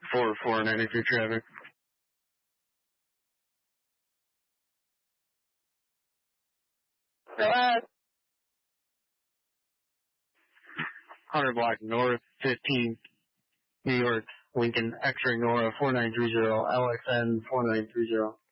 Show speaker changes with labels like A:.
A: 493 traffic.
B: Go ahead.
A: 100 block north, 15, New York, Lincoln, X-ray Nora, 4930, LXN 4930.